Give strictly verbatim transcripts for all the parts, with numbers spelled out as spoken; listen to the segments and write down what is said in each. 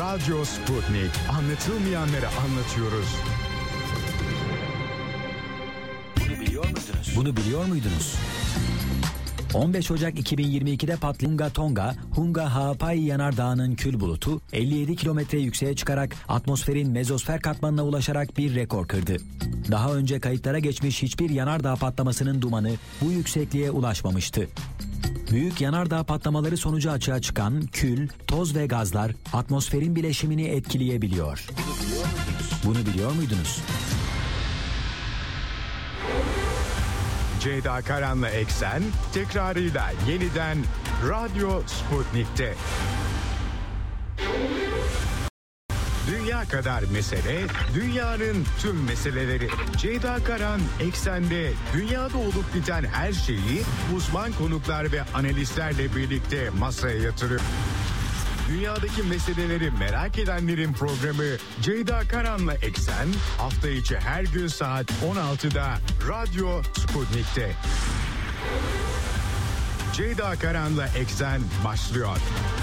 Radyo Sputnik. Anlatılmayanları anlatıyoruz. Bunu biliyor muydunuz? Bunu biliyor muydunuz? on beş Ocak iki bin yirmi ikide patlayan Hunga Tonga, Hunga Ha'apai yanardağının kül bulutu elli yedi kilometre yükseğe çıkarak atmosferin mezosfer katmanına ulaşarak bir rekor kırdı. Daha önce kayıtlara geçmiş hiçbir yanardağ patlamasının dumanı bu yüksekliğe ulaşmamıştı. Büyük yanardağ patlamaları sonucu açığa çıkan kül, toz ve gazlar atmosferin bileşimini etkileyebiliyor. Bunu biliyor muydunuz? Ceyda Karan'la Eksen tekrarıyla yeniden Radyo Sputnik'te. Dünya kadar mesele, dünyanın tüm meseleleri. Ceyda Karan Eksen'de dünyada olup biten her şeyi uzman konuklar ve analistlerle birlikte masaya yatırıyor. Dünyadaki meseleleri merak edenlerin programı Ceyda Karan'la Eksen hafta içi her gün saat on altıda Radyo Sputnik'te. Ceyda Karan'la Eksen başlıyor.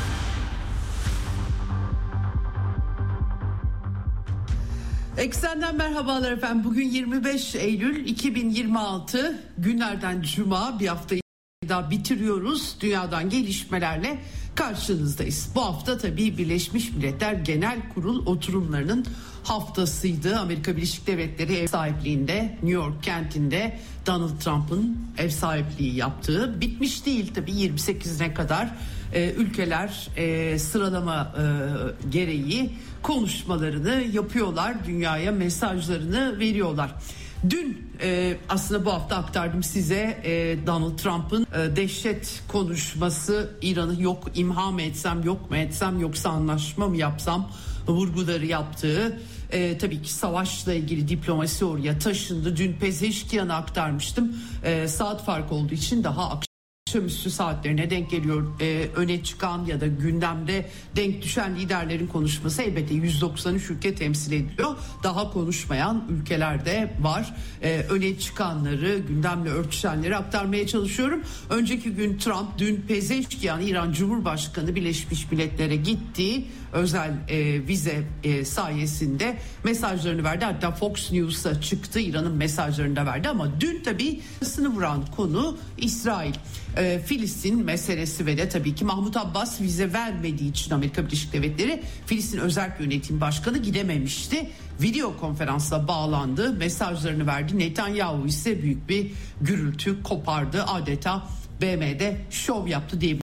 Eksen'den merhabalar efendim. Bugün yirmi beş Eylül iki bin yirmi altı, günlerden cuma, bir haftayı daha bitiriyoruz. Dünyadan gelişmelerle karşınızdayız. Bu hafta tabii Birleşmiş Milletler Genel Kurul oturumlarının haftasıydı. Amerika Birleşik Devletleri ev sahipliğinde New York kentinde Donald Trump'ın ev sahipliği yaptığı, bitmiş değil tabii, yirmi sekizine kadar e, ülkeler e, sıralama e, gereği konuşmalarını yapıyorlar, dünyaya mesajlarını veriyorlar. Dün e, aslında bu hafta aktardım size e, Donald Trump'ın e, dehşet konuşması, İran'ı yok imha mı etsem, yok mu etsem, yoksa anlaşma mı yapsam vurguları yaptığı. E, tabii ki savaşla ilgili diplomasi oraya taşındı. Dün Pezeşkiyan'ı aktarmıştım. E, saat farkı olduğu için daha akşamüstü saatlerine denk geliyor. Ee, öne çıkan ya da gündemde denk düşen liderlerin konuşması elbette yüz doksan üç ülke temsil ediyor. Daha konuşmayan ülkeler de var. Ee, öne çıkanları, gündemle örtüşenleri aktarmaya çalışıyorum. Önceki gün Trump, dün Pezeşkiyan, İran Cumhurbaşkanı Birleşmiş Milletler'e gitti. Özel e, vize e, sayesinde mesajlarını verdi. Hatta Fox News'a çıktı, İran'ın mesajlarını da verdi. Ama dün tabii sını vuran konu İsrail. E, Filistin meselesi ve de tabii ki Mahmut Abbas vize vermediği için Amerika Birleşik Devletleri, Filistin Özel Yönetim Başkanı gidememişti. Video konferansla bağlandı, mesajlarını verdi. Netanyahu ise büyük bir gürültü kopardı. Adeta B M'de şov yaptı diyebiliriz.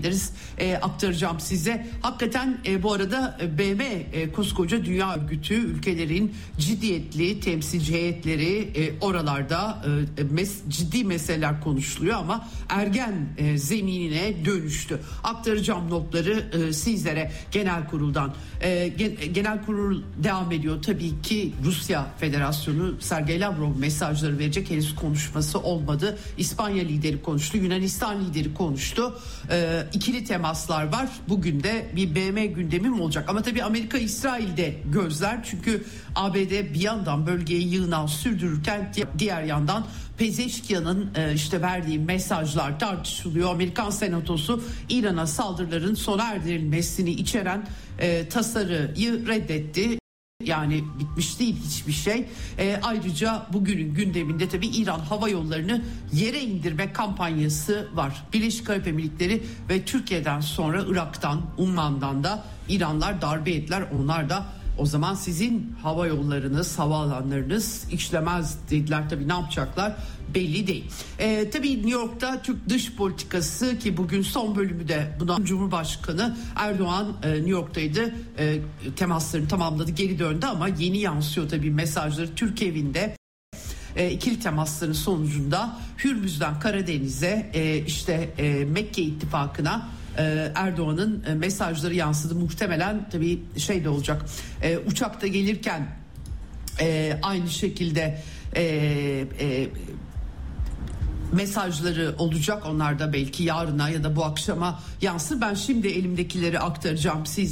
E, aktaracağım size. Hakikaten e, bu arada e, B M e, koskoca dünya örgütü, ülkelerin ciddiyetli temsilci heyetleri e, oralarda e, mes, ciddi meseleler konuşuluyor ama ergen e, zeminine dönüştü. Aktaracağım notları e, sizlere genel kuruldan. E, gen, genel kurul devam ediyor. Tabii ki Rusya Federasyonu Sergey Lavrov mesajları verecek, henüz konuşması olmadı. İspanya lideri konuştu, Yunanistan lideri konuştu. E, ikili temaslar var. Bugün de bir B M gündemi mi olacak? Ama tabii Amerika İsrail'de gözler. Çünkü A B D bir yandan bölgeye yığınağı sürdürürken diğer yandan Pezeşkiyan'ın işte verdiği mesajlar tartışılıyor. Amerikan Senatosu İran'a saldırıların sona erdirilmesini içeren e, tasarıyı reddetti. Yani bitmiş değil hiçbir şey. E, ayrıca bugünün gündeminde tabii İran hava yollarını yere indirme kampanyası var. Birleşik Arap Emirlikleri ve Türkiye'den sonra Irak'tan, Umman'dan da İranlar darbe ettiler. Onlar da o zaman sizin hava yollarınız, havaalanlarınız işlemez dediler. Tabii ne yapacaklar belli değil. Ee, tabii New York'ta Türk dış politikası, ki bugün son bölümü de buna Cumhurbaşkanı Erdoğan e, New York'taydı. E, temaslarını tamamladı, geri döndü ama yeni yansıyor tabii mesajları. Türk evinde E, ikili temasların sonucunda Hürmüz'den Karadeniz'e e, işte e, Mekke ittifakına e, Erdoğan'ın e, mesajları yansıdı. Muhtemelen tabii şey de olacak, e, uçakta gelirken e, aynı şekilde e, e, mesajları olacak. Onlar da belki yarına ya da bu akşama yansır. Ben şimdi elimdekileri aktaracağım size.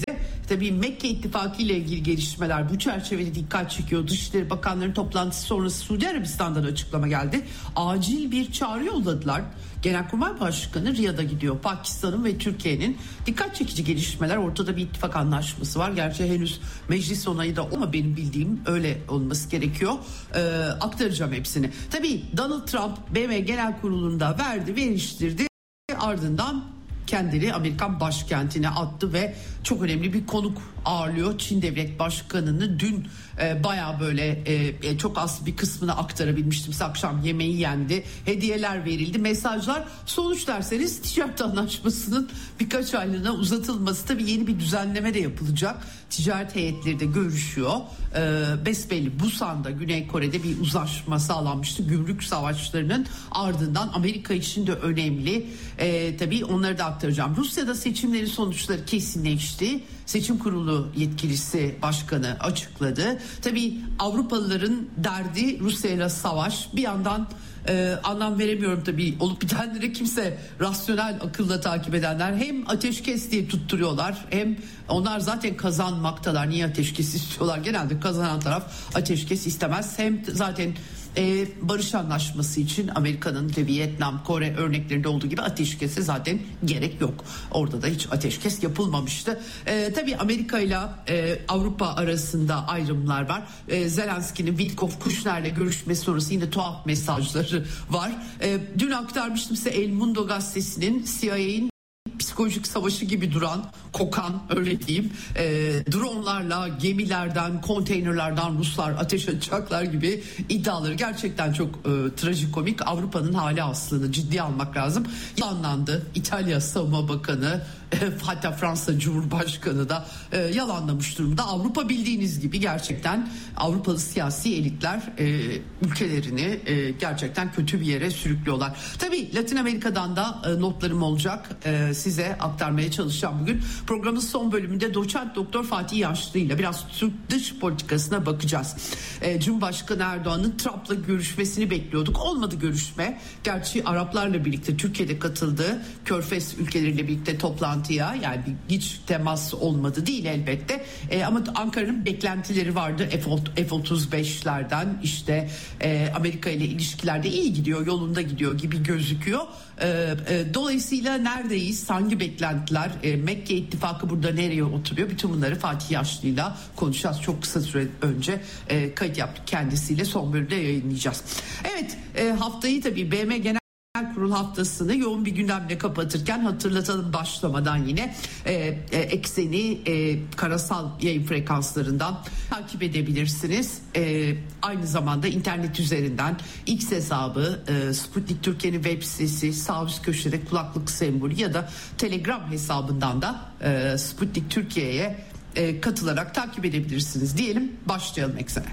tabii Mekke İttifakı ile ilgili gelişmeler bu çerçevede dikkat çekiyor. Dışişleri Bakanlarının toplantısı sonrası Suudi Arabistan'dan açıklama geldi. Acil bir çağrı yolladılar. Genelkurmay Başkanı Riyad'a gidiyor. Pakistan'ın ve Türkiye'nin dikkat çekici gelişmeler. Ortada bir ittifak anlaşması var. Gerçi henüz meclis onayı da ama benim bildiğim öyle olması gerekiyor. Ee, aktaracağım hepsini. Tabii Donald Trump B M Genel Kurulu'nda verdi ve eleştirdi. Ardından kendini Amerikan başkentine attı ve çok önemli bir konuk ağırlıyor. Çin Devlet Başkanı'nı dün e, baya böyle e, çok az bir kısmını aktarabilmiştim. Akşam yemeği yendi, hediyeler verildi, mesajlar. Sonuç derseniz ticaret anlaşmasının birkaç aylığına uzatılması, tabii yeni bir düzenleme de yapılacak. Ticaret heyetleri de görüşüyor. E, besbelli Busan'da Güney Kore'de bir uzlaşma sağlanmıştı. Gümrük savaşlarının ardından Amerika için de önemli. E, tabii onları da aktaracağım. Rusya'da seçimlerin sonuçları kesinleşti. Seçim Kurulu yetkilisi başkanı açıkladı. Tabii Avrupalıların derdi Rusya'yla savaş. Bir yandan e, anlam veremiyorum tabii olup bitenleri, kimse rasyonel akılla takip edenler hem ateşkes diye tutturuyorlar, hem onlar zaten kazanmaktalar. Niye ateşkes istiyorlar? Genelde kazanan taraf ateşkes istemez. Hem zaten Ee, barış anlaşması için Amerika'nın de Vietnam, Kore örneklerinde olduğu gibi ateşkese zaten gerek yok. Orada da hiç ateşkes yapılmamıştı. Ee, tabii Amerika ile e, Avrupa arasında ayrımlar var. Ee, Zelenski'nin Witkoff Kushner'le görüşmesi sonrası yine tuhaf mesajları var. Ee, dün aktarmıştım size El Mundo gazetesinin C I A'nin psikolojik savaşı gibi duran, kokan öyle diyeyim, e, dronlarla, gemilerden, konteynerlerden Ruslar ateş açacaklar gibi iddiaları gerçekten çok e, trajikomik. Avrupa'nın hali aslında ciddiye almak lazım. Yalanlandı. İtalya Savunma Bakanı, e, hatta Fransa Cumhurbaşkanı da e, yalanlamış durumda. Avrupa bildiğiniz gibi gerçekten Avrupalı siyasi elitler e, ülkelerini e, gerçekten kötü bir yere sürüklüyorlar. Tabii Latin Amerika'dan da e, notlarım olacak. E, size aktarmaya çalışacağım bugün. Programın son bölümünde doçent doktor Fatih Yaşlı ile biraz Türk dış politikasına bakacağız. E, Cumhurbaşkanı Erdoğan'ın Trump'la görüşmesini bekliyorduk. Olmadı görüşme. Gerçi Araplarla birlikte Türkiye'de katıldığı Körfez ülkeleriyle birlikte toplantıya, yani bir hiç temas olmadı değil elbette. E, ama Ankara'nın beklentileri vardı. F otuz beşlerden işte e, Amerika ile ilişkilerde iyi gidiyor, yolunda gidiyor gibi gözüküyor. E, e, dolayısıyla neredeyiz? Hangi beklentiler? E, Mekke İttifakı burada nereye oturuyor? Bütün bunları Fatih Yaşlı'yla konuşacağız. Çok kısa süre önce e, kayıt yaptık kendisiyle. Son bölümde yayınlayacağız. Evet, e, haftayı tabii B M Genel Kurul haftasını yoğun bir gündemle kapatırken hatırlatalım başlamadan yine e, e, Ekseni e, karasal yayın frekanslarından takip edebilirsiniz. E, aynı zamanda internet üzerinden X hesabı, e, Sputnik Türkiye'nin web sitesi, sağ üst köşede kulaklık sembolü ya da Telegram hesabından da e, Sputnik Türkiye'ye e, katılarak takip edebilirsiniz diyelim. Başlayalım Eksen'e.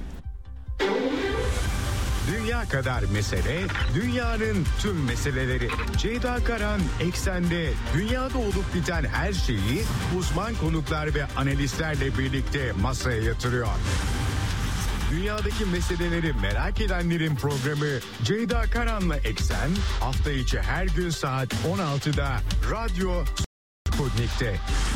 Dünya kadar mesele, dünyanın tüm meseleleri. Ceyda Karan Eksen'de dünyada olup biten her şeyi uzman konuklar ve analistlerle birlikte masaya yatırıyor. Dünyadaki meseleleri merak edenlerin programı Ceyda Karan'la Eksen hafta içi her gün saat on altıda Radyo Sputnik'te.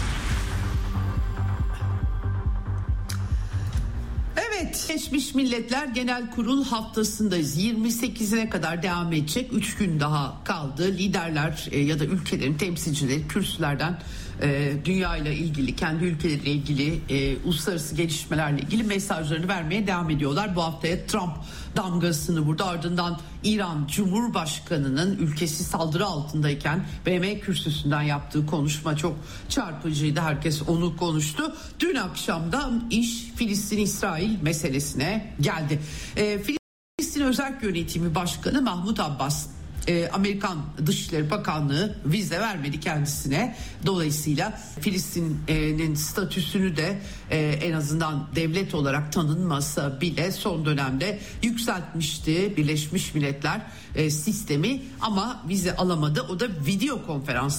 Evet, Birleşmiş Milletler Genel Kurul haftasındayız. yirmi sekizine kadar devam edecek. üç gün daha kaldı. Liderler e, ya da ülkelerin temsilcileri kürsülerden e, dünya ile ilgili, kendi ülkeleriyle ilgili, e, uluslararası gelişmelerle ilgili mesajlarını vermeye devam ediyorlar. Bu haftaya Trump damgasını vurdu. Ardından İran Cumhurbaşkanı'nın ülkesi saldırı altındayken B M kürsüsünden yaptığı konuşma çok çarpıcıydı. Herkes onu konuştu. Dün akşamda iş Filistin-İsrail meselesine geldi. E, Filistin Özel Yönetimi Başkanı Mahmut Abbas, e, Amerikan Dışişleri Bakanlığı vize vermedi kendisine. Dolayısıyla Filistin'in statüsünü de e, en azından devlet olarak tanınmasa bile son dönemde yükseltmişti Birleşmiş Milletler e, sistemi, ama vize alamadı. O da video konferansla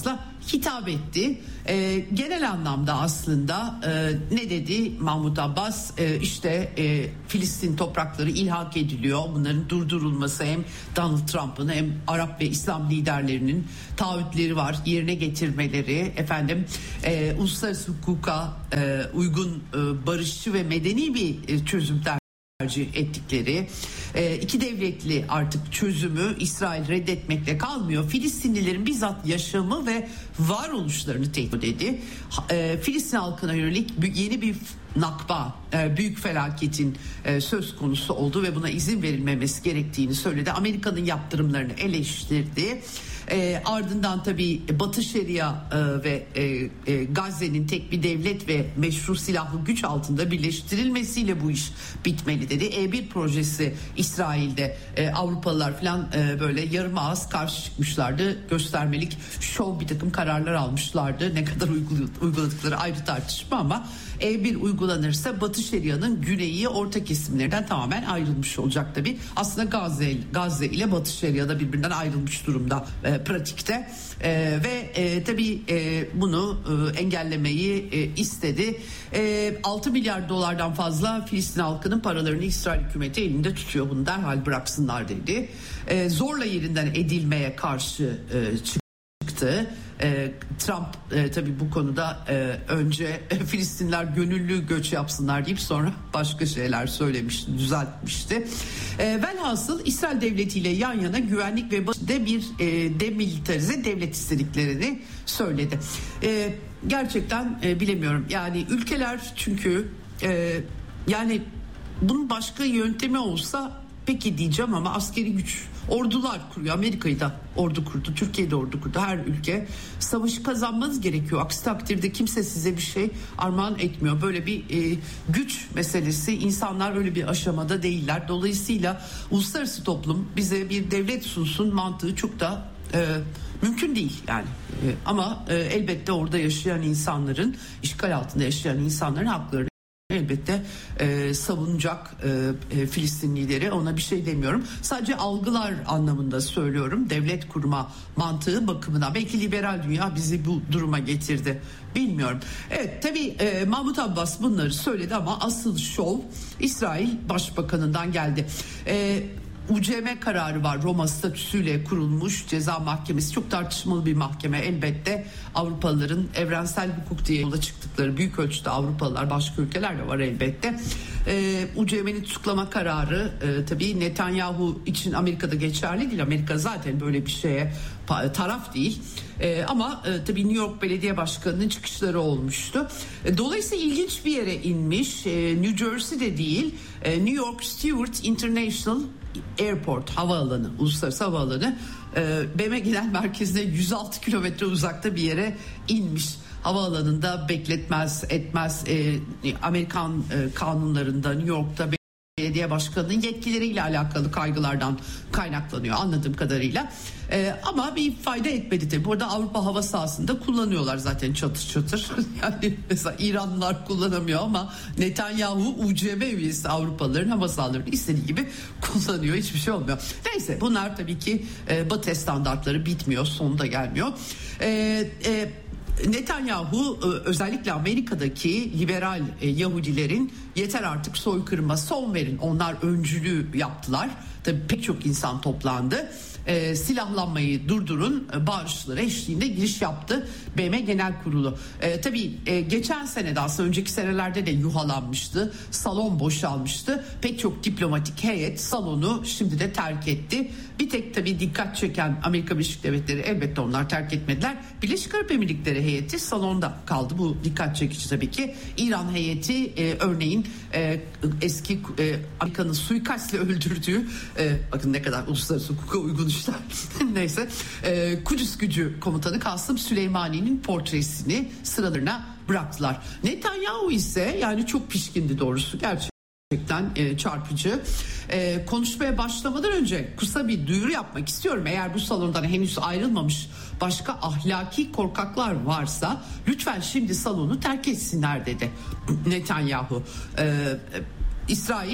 hitap etti. E, genel anlamda aslında e, ne dedi Mahmut Abbas? E, işte e, Filistin toprakları ilhak ediliyor. Bunların durdurulması hem Donald Trump'ın hem Arap ve İslam liderlerinin taahhütleri var. Yerine getirmeleri, efendim e, uluslararası hukuka e, uygun e, barışçı ve medeni bir e, çözüm tercih ettikleri, e, iki devletli artık çözümü İsrail reddetmekle kalmıyor. Filistinlilerin bizzat yaşamı ve varoluşlarını tehdit dedi. E, Filistin halkına yönelik yeni bir nakba, e, büyük felaketin e, söz konusu oldu ve buna izin verilmemesi gerektiğini söyledi. Amerika'nın yaptırımlarını eleştirdi. E, ardından tabii Batı Şeria e, ve e, e, Gazze'nin tek bir devlet ve meşru silahlı güç altında birleştirilmesiyle bu iş bitmeli dedi. E bir projesi İsrail'de e, Avrupalılar falan e, böyle yarım ağız karşı çıkmışlardı. Göstermelik şov bir takım kararlar almışlardı. Ne kadar uyguladıkları ayrı tartışma ama E bir uygulanırsa Batı Şeria'nın güneyi orta kesimlerden tamamen ayrılmış olacak tabii. Aslında Gazze, Gazze ile Batı Şeria'da birbirinden ayrılmış durumda e, pratikte e, ve e, tabii e, bunu e, engellemeyi e, istedi. E, altı milyar dolardan fazla Filistin halkının paralarını İsrail hükümeti elinde tutuyor. Bunu derhal bıraksınlar dedi. E, zorla yerinden edilmeye karşı e, çıktı. E, Trump e, tabii bu konuda e, önce e, Filistinler gönüllü göç yapsınlar deyip sonra başka şeyler söylemişti, düzeltmişti. E, velhasıl İsrail devletiyle yan yana güvenlik ve barışta bir e, demilitarize devlet istediklerini söyledi. E, gerçekten e, bilemiyorum. Yani ülkeler çünkü e, yani bunun başka yöntemi olsa peki diyeceğim ama askeri güç, ordular kuruyor. Amerika'yı da ordu kurdu, Türkiye'de ordu kurdu. Her ülke savaşı kazanmanız gerekiyor. Aksi takdirde kimse size bir şey armağan etmiyor. Böyle bir e, güç meselesi. İnsanlar öyle bir aşamada değiller. Dolayısıyla uluslararası toplum bize bir devlet sunsun mantığı çok da e, mümkün değil yani. E, ama e, elbette orada yaşayan insanların, işgal altında yaşayan insanların haklarını elbette e, savunacak e, e, Filistin lideri, ona bir şey demiyorum. Sadece algılar anlamında söylüyorum. Devlet kurma mantığı bakımından belki liberal dünya bizi bu duruma getirdi. Bilmiyorum. Evet tabii e, Mahmut Abbas bunları söyledi ama asıl şov İsrail Başbakanı'ndan geldi. E, U C M kararı var. Roma statüsüyle kurulmuş ceza mahkemesi, çok tartışmalı bir mahkeme elbette. Avrupalıların evrensel hukuk diye yola çıktıkları, büyük ölçüde Avrupalılar, başka ülkeler de var elbette. Ee, U C M'nin tutuklama kararı e, tabii Netanyahu için Amerika'da geçerli değil. Amerika zaten böyle bir şeye taraf değil. E, ama e, tabii New York Belediye Başkanı'nın çıkışları olmuştu. E, dolayısıyla ilginç bir yere inmiş. E, New Jersey'de değil, e, New York Stewart International Airport, havaalanı, uluslararası havaalanı, e, B M Genel Merkezi'ne yüz altı kilometre uzakta bir yere inmiş. Havaalanında bekletmez etmez, e, Amerikan e, kanunlarında New York'ta belediye başkanının yetkileriyle alakalı kaygılardan kaynaklanıyor anladığım kadarıyla. Ee, ama bir fayda etmedi tabii. Burada Avrupa hava sahasında kullanıyorlar zaten çatır çatır. Yani mesela İranlılar kullanamıyor ama Netanyahu U C M üyesi Avrupalıların hava sahalarını istediği gibi kullanıyor. Hiçbir şey olmuyor. Neyse bunlar tabii ki e, Batı standartları bitmiyor. Sonunda gelmiyor. Eee e, Netanyahu özellikle Amerika'daki liberal Yahudilerin yeter artık soykırıma son verin, onlar öncülüğü yaptılar. Tabii pek çok insan toplandı. E, silahlanmayı durdurun bağırışları eşliğinde giriş yaptı B M Genel Kurulu. E, tabii e, geçen sene de aslında önceki senelerde de yuhalanmıştı. Salon boşalmıştı. Pek çok diplomatik heyet salonu şimdi de terk etti. Bir tek tabii dikkat çeken Amerika Birleşik Devletleri, elbette onlar terk etmediler. Birleşik Arap Emirlikleri heyeti salonda kaldı. Bu dikkat çekici tabii ki. İran heyeti e, örneğin e, eski e, Amerika'nın suikastle öldürdüğü e, bakın ne kadar uluslararası hukuka uygun işler. Neyse e, Kudüs Gücü Komutanı Kasım Süleymani'nin portresini sıralarına bıraktılar. Netanyahu ise yani çok pişkindi doğrusu, gerçekten. Gerçekten e, çarpıcı. E, konuşmaya başlamadan önce kısa bir duyuru yapmak istiyorum. Eğer bu salondan henüz ayrılmamış başka ahlaki korkaklar varsa lütfen şimdi salonu terk etsinler dedi Netanyahu. E, İsrail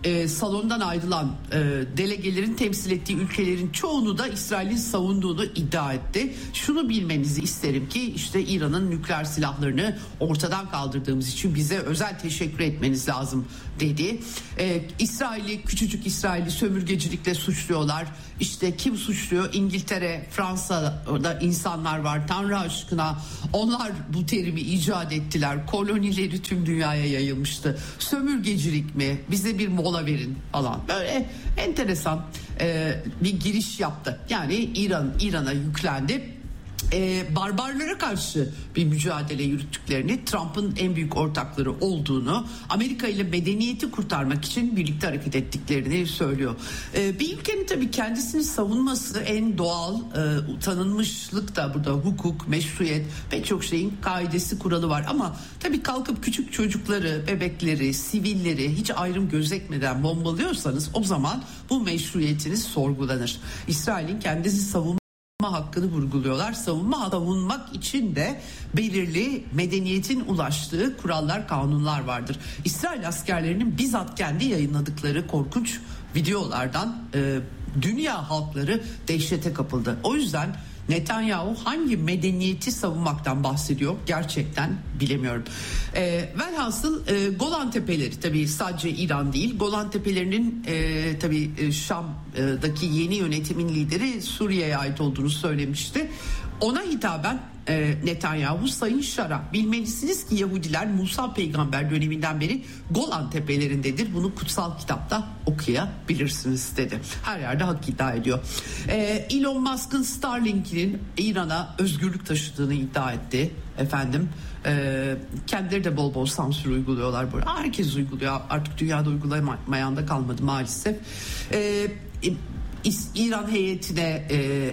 e, salondan ayrılan e, delegelerin temsil ettiği ülkelerin çoğunu da İsrail'in savunduğunu iddia etti. Şunu bilmenizi isterim ki işte İran'ın nükleer silahlarını ortadan kaldırdığımız için bize özel teşekkür etmeniz lazım dedi. E, İsrail'i, küçücük İsrail'i sömürgecilikle suçluyorlar. İşte kim suçluyor? İngiltere, Fransa'da insanlar var. Tanrı aşkına, onlar bu terimi icat ettiler. Kolonileri tüm dünyaya yayılmıştı. Sömürgecilik mi? Bize bir mola verin falan. Böyle enteresan e, bir giriş yaptı. Yani İran İran'a yüklendi. Ee, barbarlara karşı bir mücadele yürüttüklerini, Trump'ın en büyük ortakları olduğunu, Amerika ile medeniyeti kurtarmak için birlikte hareket ettiklerini söylüyor. Ee, bir ülkenin tabii kendisini savunması en doğal, e, tanınmışlık da burada, hukuk, meşruiyet, pek çok şeyin kaidesi, kuralı var. Ama tabii kalkıp küçük çocukları, bebekleri, sivilleri hiç ayrım gözetmeden bombalıyorsanız o zaman bu meşruiyetiniz sorgulanır. İsrail'in kendisi savunma hakkını vurguluyorlar. Savunma savunmak için de belirli medeniyetin ulaştığı kurallar, kanunlar vardır. İsrail askerlerinin bizzat kendi yayınladıkları korkunç videolardan e, dünya halkları dehşete kapıldı. O yüzden Netanyahu hangi medeniyeti savunmaktan bahsediyor gerçekten bilemiyorum. E, velhasıl e, Golan Tepeleri, tabii sadece İran değil, Golan Tepelerinin e, tabii e, Şam'daki yeni yönetimin lideri Suriye'ye ait olduğunu söylemişti. Ona hitaben e, Netanyahu, Sayın Şara, bilmelisiniz ki Yahudiler Musa peygamber döneminden beri Golan Tepelerindedir. Bunu kutsal kitapta okuyabilirsiniz dedi. Her yerde hak iddia ediyor. E, Elon Musk'ın Starlink'in İran'a özgürlük taşıdığını iddia etti. Efendim e, kendileri de bol bol sansür uyguluyorlar. Böyle. Herkes uyguluyor. Artık dünyada uygulamayan da kalmadı maalesef. E, İran heyetine e, e,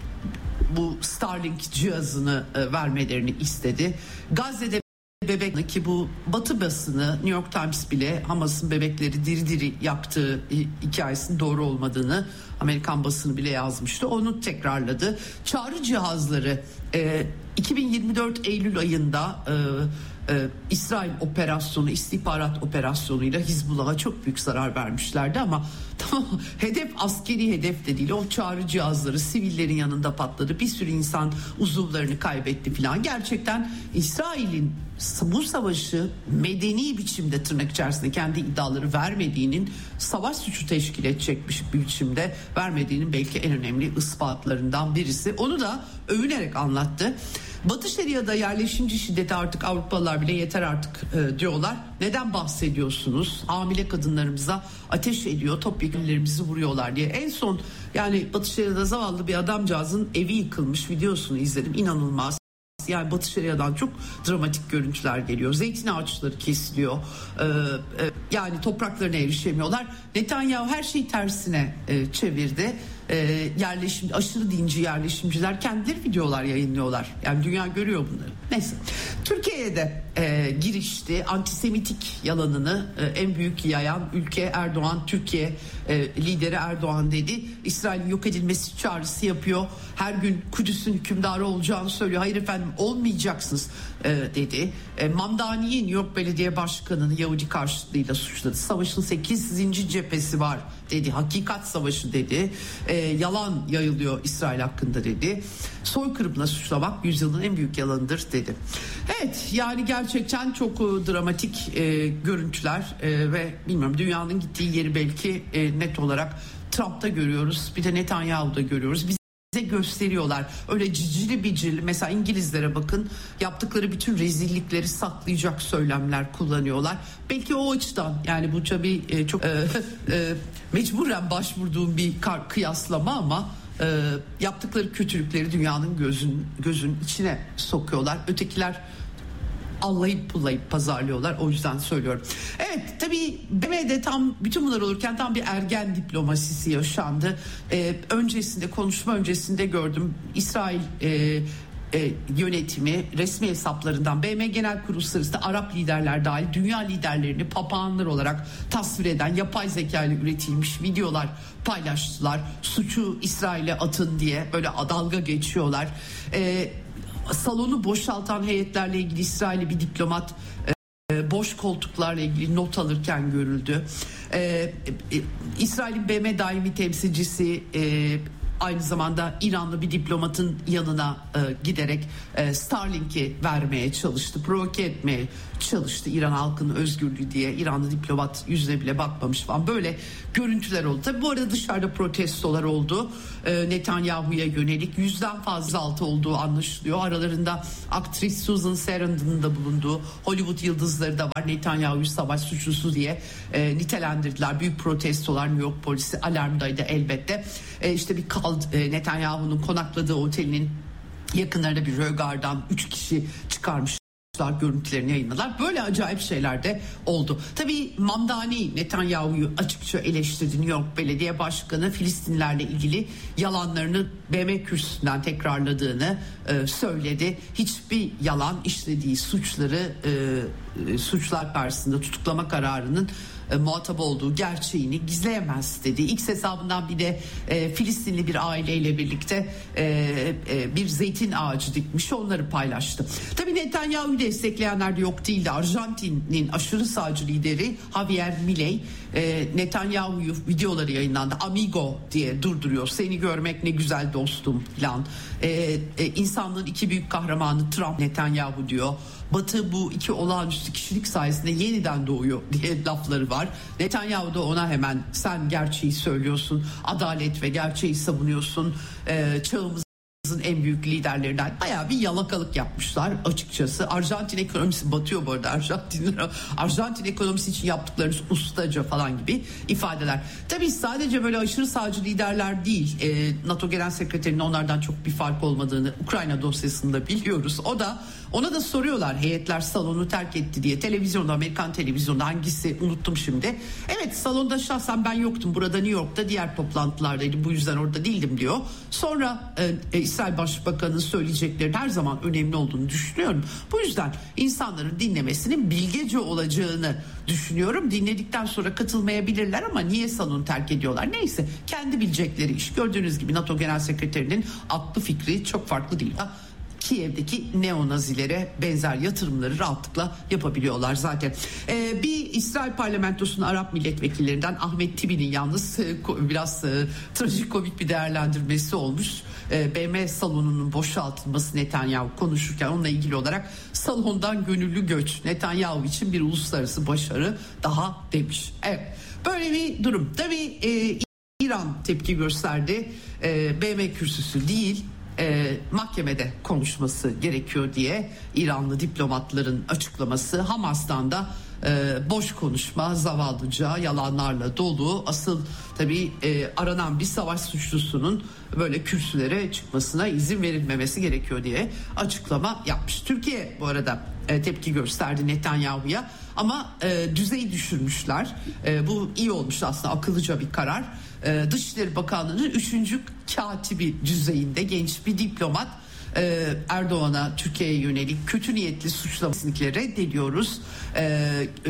bu Starlink cihazını e, vermelerini istedi. Gazze'de bebek, ki bu Batı basını, New York Times bile Hamas'ın bebekleri diri diri yaktığı hikayesinin doğru olmadığını, Amerikan basını bile yazmıştı. Onu tekrarladı. Çağrı cihazları e, iki bin yirmi dört Eylül ayında e, e, İsrail operasyonu, istihbarat operasyonuyla Hizbullah'a çok büyük zarar vermişlerdi ama tamam, hedef askeri hedef de değil. O çağrı cihazları sivillerin yanında patladı. Bir sürü insan uzuvlarını kaybetti filan. Gerçekten İsrail'in bu savaşı medeni biçimde, tırnak içerisinde kendi iddiaları vermediğinin, savaş suçu teşkil edecekmiş bir biçimde vermediğinin belki en önemli ispatlarından birisi. Onu da övünerek anlattı. Batı Şeria'da yerleşimci şiddeti artık Avrupalılar bile yeter artık e, diyorlar. Neden bahsediyorsunuz? Hamile kadınlarımıza ateş ediyor, topyekünlerimizi vuruyorlar diye. En son yani Batı Şeria'da zavallı bir adamcağızın evi yıkılmış videosunu izledim. İnanılmaz. Yani Batı Şeria'dan çok dramatik görüntüler geliyor. Zeytin ağaçları kesiliyor. Ee, e, yani topraklarına erişemiyorlar. Netanyahu her şeyi tersine e, çevirdi. E, yerleşim, aşırı dinci yerleşimciler kendileri videolar yayınlıyorlar. Yani dünya görüyor bunları. Neyse. Türkiye'ye de e, girişti. Antisemitik yalanını e, en büyük yayan ülke Erdoğan. Türkiye e, lideri Erdoğan dedi. İsrail'in yok edilmesi çağrısı yapıyor. Her gün Kudüs'ün hükümdarı olacağını söylüyor. Hayır efendim, olmayacaksınız e, dedi. E, Mamdani'yi New York Belediye Başkanı'nı Yahudi karşıtlığıyla suçladı. Savaşın sekizinci cephesi var dedi. Hakikat savaşı dedi. E, yalan yayılıyor İsrail hakkında dedi. Soykırımla suçlamak yüzyılın en büyük yalanıdır dedi. Evet, yani gerçekten çok e, dramatik e, görüntüler e, ve bilmiyorum, dünyanın gittiği yeri belki e, net olarak Trump'ta görüyoruz. Bir de Netanyahu'da görüyoruz. Biz bize gösteriyorlar. Öyle cicili bicili, mesela İngilizlere bakın, yaptıkları bütün rezillikleri saklayacak söylemler kullanıyorlar. Belki o açıdan, yani bu tabii e, çok e, e, mecburen başvurduğum bir kıyaslama ama e, yaptıkları kötülükleri dünyanın gözün gözün içine sokuyorlar. Ötekiler allayıp pullayıp pazarlıyorlar. O yüzden söylüyorum. Evet, tabii B M'de tam bütün bunlar olurken tam bir ergen diplomasisi yaşandı. Ee, öncesinde, konuşma öncesinde gördüm. İsrail e, e, yönetimi resmi hesaplarından B M Genel Kurulu sırasında Arap liderler dahil dünya liderlerini papağanlar olarak tasvir eden yapay zeka ile üretilmiş videolar paylaştılar. Suçu İsrail'e atın diye böyle dalga geçiyorlar. Ee, salonu boşaltan heyetlerle ilgili İsrail'li bir diplomat e, boş koltuklarla ilgili not alırken görüldü. Ee, e, İsrail'in B M daimi temsilcisi e, aynı zamanda İranlı bir diplomatın yanına e, giderek e, Starlink'i vermeye çalıştı, provoke etmeye çalıştı. İran halkının özgürlüğü diye İranlı diplomat yüzüne bile bakmamış falan, böyle görüntüler oldu. Tabii bu arada dışarıda protestolar oldu. E, Netanyahu'ya yönelik yüzden fazla altı olduğu anlaşılıyor. Aralarında aktris Susan Sarandon'un da bulunduğu Hollywood yıldızları da var. Netanyahu'yu savaş suçlusu diye e, nitelendirdiler. Büyük protestolar, New York polisi alarmdaydı elbette. E, işte bir kal, e, Netanyahu'nun konakladığı otelinin yakınlarında bir rögardan üç kişi çıkarmış, görüntülerini yayınladılar. Böyle acayip şeyler de oldu. Tabii Mamdani Netanyahu'yu açıkça eleştirdi. New York Belediye Başkanı Filistinlerle ilgili yalanlarını B M kürsüsünden tekrarladığını e, söyledi. Hiçbir yalan, işlediği suçları e, e, suçlar karşısında tutuklama kararının e, muhatap olduğu gerçeğini gizleyemez dedi. X hesabından bir de e, Filistinli bir aileyle birlikte e, e, bir zeytin ağacı dikmiş, onları paylaştı. Tabii Netanyahu'yu destekleyenler de yok değildi. Arjantin'in aşırı sağcı lideri Javier Milei e, Netanyahu'yu, videoları yayınlandı, amigo diye durduruyor. Seni görmek ne güzel dostum falan. E, e, insanlığın iki büyük kahramanı Trump, Netanyahu diyor. Batı bu iki olağanüstü kişilik sayesinde yeniden doğuyor diye lafları var. Netanyahu da ona hemen sen gerçeği söylüyorsun, adalet ve gerçeği savunuyorsun, e, çağımız en büyük liderlerinden, bayağı bir yalakalık yapmışlar açıkçası. Arjantin ekonomisi batıyor bu arada. Arjantinler, Arjantin ekonomisi için yaptıklarınız ustaca falan gibi ifadeler. Tabii sadece böyle aşırı sağcı liderler değil. E, NATO Genel Sekreterinin onlardan çok bir fark olmadığını Ukrayna dosyasında biliyoruz. O da ona da soruyorlar, heyetler salonu terk etti diye. Televizyonda, Amerikan televizyonda, hangisi unuttum şimdi. Evet, salonda şahsen ben yoktum. Burada New York'ta diğer toplantılardaydım. Bu yüzden orada değildim diyor. Sonra e, İsrail Başbakanı'nın söyleyeceklerinin her zaman önemli olduğunu düşünüyorum. Bu yüzden insanların dinlemesinin bilgece olacağını düşünüyorum. Dinledikten sonra katılmayabilirler ama niye salonu terk ediyorlar? Neyse, kendi bilecekleri iş. Gördüğünüz gibi NATO Genel Sekreterinin aklı fikri çok farklı değil. Kiev'deki neonazilere benzer yatırımları rahatlıkla yapabiliyorlar zaten. Ee, bir İsrail parlamentosunun Arap milletvekillerinden Ahmet Tibi'nin yalnız e, biraz e, trajikomik bir değerlendirmesi olmuş. E, B M salonunun boşaltılması Netanyahu konuşurken onunla ilgili olarak salondan gönüllü göç Netanyahu için bir uluslararası başarı daha demiş. Evet, böyle bir durum. Tabii e, İran tepki gösterdi. E, B M kürsüsü değil, E, mahkemede konuşması gerekiyor diye İranlı diplomatların açıklaması. Hamas'tan da e, boş konuşma, zavallıca yalanlarla dolu. Asıl tabii e, aranan bir savaş suçlusunun böyle kürsülere çıkmasına izin verilmemesi gerekiyor diye açıklama yapmış. Türkiye bu arada e, tepki gösterdi Netanyahu'ya ama e, düzeyi düşürmüşler. E, bu iyi olmuş aslında, akıllıca bir karar. E, Dışişleri Bakanlığı'nın üçüncü katibi düzeyinde genç bir diplomat e, Erdoğan'a, Türkiye'ye yönelik kötü niyetli suçlamasını reddediyoruz. E,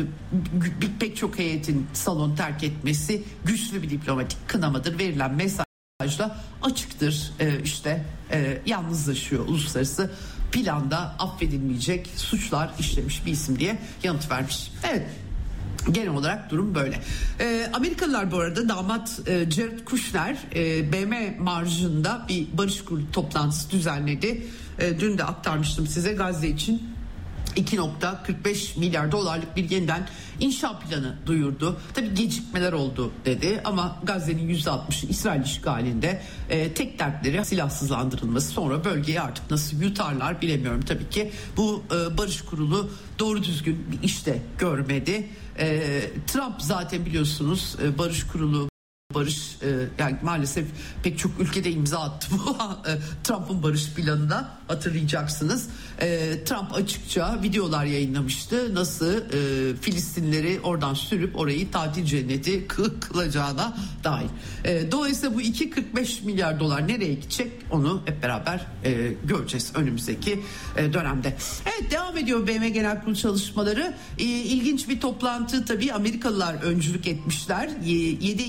bir, pek çok heyetin salon terk etmesi güçlü bir diplomatik kınamadır. Verilen mesajla açıktır. E, işte e, yalnızlaşıyor uluslararası planda, affedilmeyecek suçlar işlemiş bir isim diye yanıt vermiş. Evet. Genel olarak durum böyle. E, Amerikalılar bu arada damat e, Jared Kushner e, B M marjında bir barış kurulu toplantısı düzenledi. E, dün de aktarmıştım size, Gazze için iki virgül kırk beş milyar dolarlık bir yeniden inşa planı duyurdu. Tabii gecikmeler oldu dedi ama Gazze'nin yüzde altmışı İsrail işgalinde, e, tek dertleri silahsızlandırılması. Sonra bölgeyi artık nasıl yutarlar bilemiyorum tabii ki. Bu e, barış kurulu doğru düzgün bir iş de görmedi. E, Trump zaten biliyorsunuz e, barış kurulu barış e, yani maalesef pek çok ülkede imza attı bu Trump'ın barış planına, hatırlayacaksınız. E, Trump açıkça videolar yayınlamıştı. Nasıl e, Filistinleri oradan sürüp orayı tatil cenneti kı- kılacağına dair. E, dolayısıyla bu iki virgül kırk beş milyar dolar nereye gidecek onu hep beraber e, göreceğiz önümüzdeki e, dönemde. Evet, devam ediyor B M Genel Kurulu çalışmaları. E, ilginç bir toplantı tabii, Amerikalılar öncülük etmişler. E, yedi Ekim'den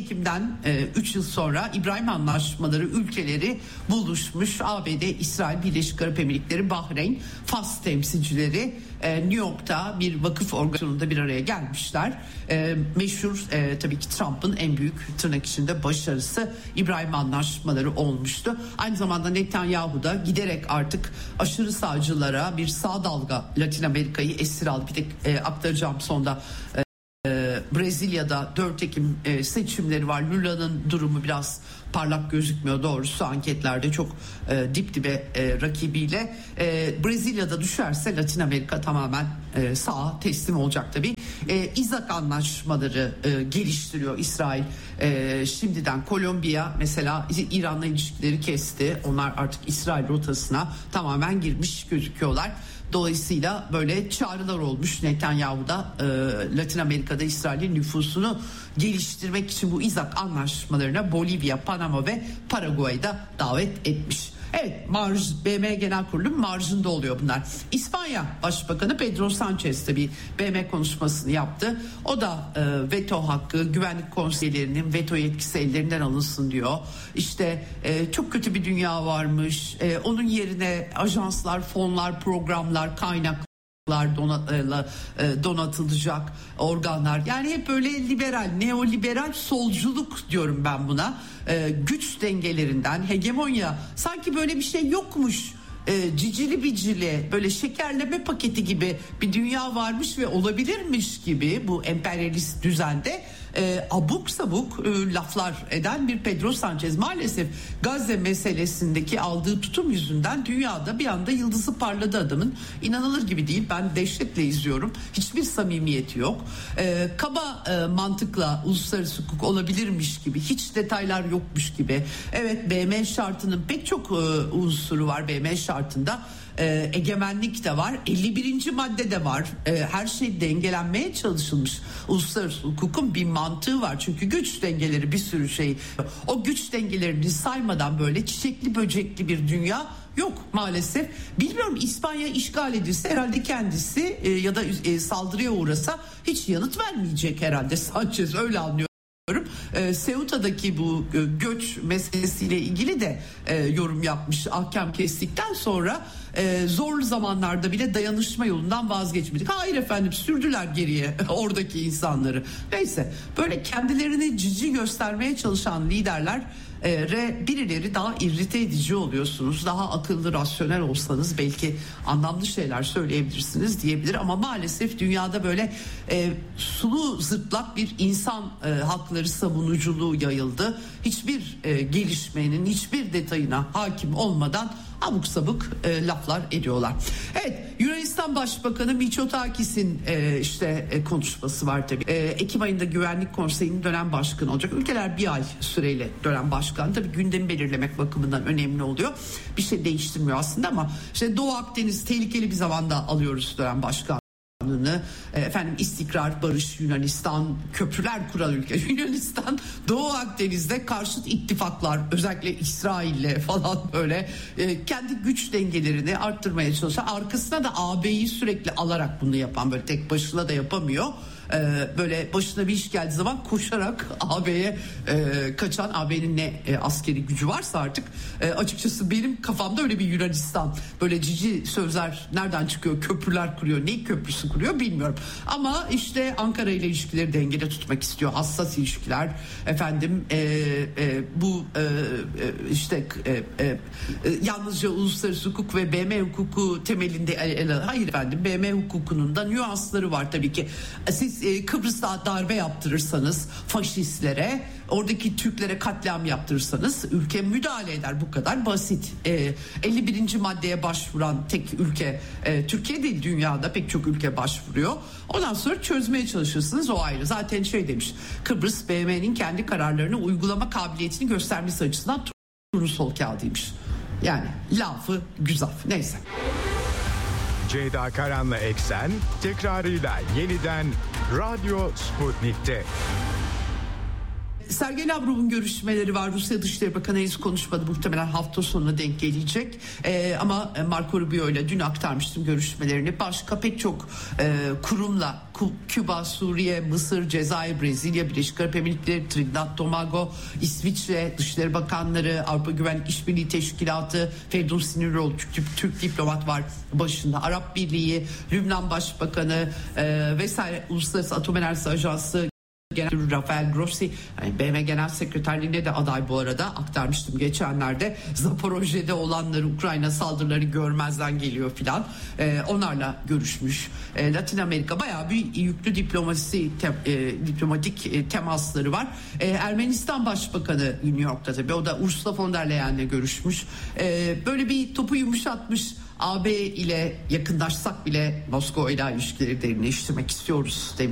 üç yıl sonra İbrahim Anlaşmaları ülkeleri buluşmuş. A B D, İsrail, Birleşik Arap Emirlikleri, Bahreyn, Fas temsilcileri New York'ta bir vakıf organizasyonunda bir araya gelmişler. E, meşhur e, tabii ki Trump'ın en büyük tırnak içinde başarısı İbrahim Anlaşmaları olmuştu. Aynı zamanda Netanyahu da giderek artık aşırı sağcılara bir sağ dalga Latin Amerika'yı esir aldı. Bir de e, aktaracağım sonda. E, Brezilya'da dört Ekim seçimleri var. Lula'nın durumu biraz parlak gözükmüyor doğrusu, anketlerde çok e, dip dibe e, rakibiyle. E, Brezilya'da düşerse Latin Amerika tamamen e, sağa teslim olacak tabii. E, İzak anlaşmaları e, geliştiriyor İsrail. E, şimdiden Kolombiya mesela İran'la ilişkileri kesti. Onlar artık İsrail rotasına tamamen girmiş gözüküyorlar. Dolayısıyla böyle çağrılar olmuş Netanyahu'da e, Latin Amerika'da İsrail'in nüfusunu geliştirmek için bu İzak anlaşmalarına Bolivya, Panama ve Paraguay'da davet etmiş. Evet, marj, B M Genel Kurulu marjında oluyor bunlar. İspanya Başbakanı Pedro Sanchez de bir B M konuşmasını yaptı. O da e, veto hakkı, güvenlik konseylerinin veto yetkisi ellerinden alınsın diyor. İşte e, çok kötü bir dünya varmış. E, onun yerine ajanslar, fonlar, programlar, kaynaklar donatılacak organlar. Yani hep böyle liberal, neoliberal solculuk diyorum ben buna. Ee, güç dengelerinden, hegemonya, sanki böyle bir şey yokmuş. Ee, cicili bicili, böyle şekerleme paketi gibi bir dünya varmış ve olabilirmiş gibi bu emperyalist düzende e, abuk sabuk e, laflar eden bir Pedro Sanchez maalesef Gazze meselesindeki aldığı tutum yüzünden dünyada bir anda yıldızı parladı adamın. İnanılır gibi değil, ben dehşetle izliyorum, hiçbir samimiyeti yok. E, kaba e, mantıkla uluslararası hukuk olabilirmiş gibi, hiç detaylar yokmuş gibi. Evet, B M şartının pek çok e, unsuru var. B M şartında e, egemenlik de var, elli birinci madde de var. E, her şey dengelenmeye çalışılmış. Uluslararası hukukun bir mantığı var. Çünkü güç dengeleri bir sürü şey. O güç dengelerini saymadan böyle çiçekli böcekli bir dünya yok maalesef. Bilmiyorum, İspanya işgal edilse herhalde kendisi e, ya da e, saldırıya uğrasa hiç yanıt vermeyecek herhalde Sanchez, öyle anlıyor. E, Ceuta'daki bu e, göç meselesiyle ilgili de e, yorum yapmış, ahkam kestikten sonra e, zorlu zamanlarda bile dayanışma yolundan vazgeçmedik. Hayır efendim, sürdüler geriye oradaki insanları. Neyse, böyle kendilerini cici göstermeye çalışan liderler e, birileri daha irrite edici oluyorsunuz. Daha akıllı, rasyonel olsanız belki anlamlı şeyler söyleyebilirsiniz diyebilir ama maalesef dünyada böyle e, sulu zırtlak bir insan e, hakları savunuculuğu yayıldı. Hiçbir e, gelişmenin hiçbir detayına hakim olmadan abuk sabuk e, laflar ediyorlar. Evet, Yunanistan Başbakanı Mitsotakis'in e, işte e, konuşması var tabii. E, Ekim ayında Güvenlik Konseyi'nin dönem başkanı olacak. Ülkeler bir ay süreyle dönem başkanı. Tabii gündemi belirlemek bakımından önemli oluyor. Bir şey değiştirmiyor aslında ama işte Doğu Akdeniz tehlikeli bir zamanda alıyoruz dönem başkanı. Efendim istikrar, barış, Yunanistan, köprüler kuran ülke Yunanistan, Doğu Akdeniz'de karşıt ittifaklar, özellikle İsrail'le falan böyle e, kendi güç dengelerini arttırmaya çalışan, arkasına da A B'yi sürekli alarak bunu yapan, böyle tek başına da yapamıyor. Ee, böyle başına bir iş geldiği zaman koşarak A B'ye e, kaçan, A B'nin ne e, askeri gücü varsa artık e, açıkçası benim kafamda öyle bir Yunanistan, böyle cici sözler nereden çıkıyor, köprüler kuruyor, ne köprüsü kuruyor bilmiyorum ama işte Ankara ile ilişkileri dengede tutmak istiyor, hassas ilişkiler efendim e, e, bu e, e, işte e, e, yalnızca uluslararası hukuk ve B M hukuku temelinde ele, hayır efendim, B M hukukunun da nüansları var tabii ki. Siz Kıbrıs'ta darbe yaptırırsanız faşistlere, oradaki Türklere katliam yaptırırsanız ülke müdahale eder, bu kadar basit. E, elli birinci maddeye başvuran tek ülke e, Türkiye değil, dünyada pek çok ülke başvuruyor. Ondan sonra çözmeye çalışırsınız, o ayrı. Zaten şey demiş, Kıbrıs B M'nin kendi kararlarını uygulama kabiliyetini göstermesi açısından turnusol kağıdıymış. Yani lafı güzel. Neyse. Ceyda Karan'la Eksen tekrarıyla yeniden Radyo Sputnik'te. Sergey Lavrov'un görüşmeleri var. Rusya Dışişleri Bakanı henüz konuşmadı. Muhtemelen hafta sonuna denk gelecek. Ee, ama Marco Rubio ile dün aktarmıştım görüşmelerini. Başka pek çok e, kurumla Küba, Suriye, Mısır, Cezayir, Brezilya, Birleşik Arap Emirlikleri, Trinidad, Tobago, İsviçre Dışişleri Bakanları, Avrupa Güvenlik İşbirliği Teşkilatı, Feridun Siniroğlu Türk, Türk diplomat var başında. Arap Birliği, Lübnan Başbakanı e, vesaire, Uluslararası Atom Enerjisi Ajansı Genel Rafael Grossi, yani B M Genel Sekreterliğine de aday bu arada, aktarmıştım geçenlerde. Zaporojye'de olanları, Ukrayna saldırıları görmezden geliyor filan. Ee, onlarla görüşmüş. Ee, Latin Amerika bayağı bir yüklü diplomasi tem, e, diplomatik e, temasları var. Ee, Ermenistan Başbakanı New York'ta tabii, o da Ursula von der Leyen'le görüşmüş. Ee, böyle bir topu yumuşatmış. A B ile yakınlaşsak bile Moskova ile ilişkileri derinleştirmek istiyoruz demiş.